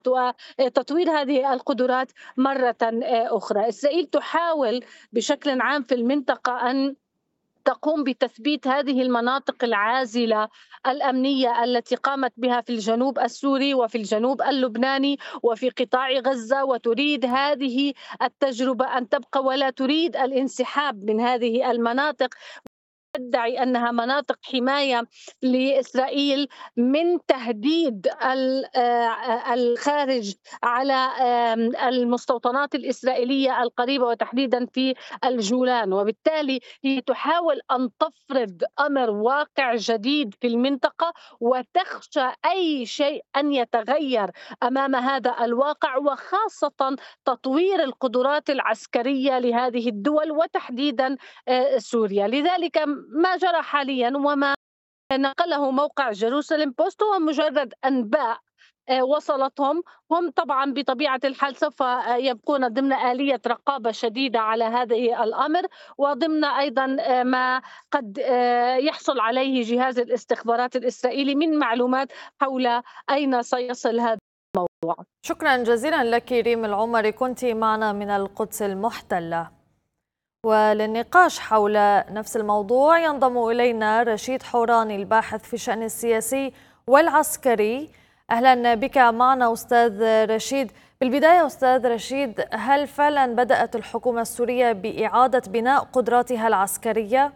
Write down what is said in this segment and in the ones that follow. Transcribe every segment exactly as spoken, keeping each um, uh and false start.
وتطوير هذه القدرات مرة أخرى. إسرائيل تحاول بشكل عام في المنطقة أن تقوم بتثبيت هذه المناطق العازلة الأمنية التي قامت بها في الجنوب السوري وفي الجنوب اللبناني وفي قطاع غزة، وتريد هذه التجربة أن تبقى ولا تريد الانسحاب من هذه المناطق، تدعي أنها مناطق حماية لإسرائيل من تهديد آه، الخارج على آم، المستوطنات الإسرائيلية القريبة وتحديدا في الجولان. وبالتالي هي تحاول أن تفرض أمر واقع جديد في المنطقة، وتخشى أي شيء أن يتغير أمام هذا الواقع، وخاصة تطوير القدرات العسكرية لهذه الدول وتحديدا آه، سوريا. لذلك ما جرى حاليا وما نقله موقع جيروسالم بوست هو مجرد أنباء آه، وصلتهم. هم طبعا بطبيعة الحال سوف آه، يبقون ضمن آلية رقابة شديدة على هذه الأمر، وضمن أيضا آه، ما قد آه، يحصل عليه جهاز الاستخبارات الإسرائيلي من معلومات حول أين سيصل هذا الموضوع. شكرا جزيلا لك ريم العمري، كنت معنا من القدس المحتلة. وللنقاش حول نفس الموضوع ينضم إلينا رشيد حوراني الباحث في الشأن السياسي والعسكري. أهلا بك معنا أستاذ رشيد. بالبداية أستاذ رشيد، هل فعلا بدأت الحكومة السورية بإعادة بناء قدراتها العسكرية؟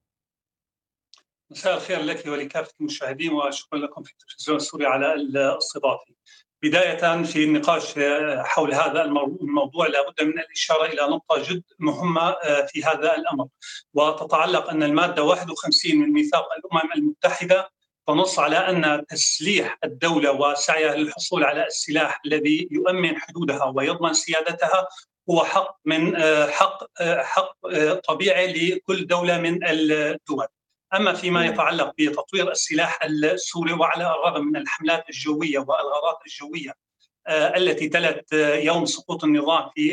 مساء الخير لك ولكافة المشاهدين، وشكرا لكم في التلفزيون السوري على الاستضافة. بداية في النقاش حول هذا الموضوع لابد من الإشارة إلى نقطة جد مهمة في هذا الأمر، وتتعلق أن المادة واحد وخمسين من ميثاق الأمم المتحدة تنص على أن تسليح الدولة وسعيها للحصول على السلاح الذي يؤمن حدودها ويضمن سيادتها هو حق من حق حق طبيعي لكل دولة من الدول. أما فيما يتعلق بتطوير السلاح السوري، وعلى الرغم من الحملات الجوية والغارات الجوية التي تلت يوم سقوط النظام في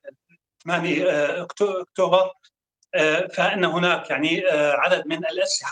ثمانية أكتوبر، فإن هناك يعني عدد من الأسلحة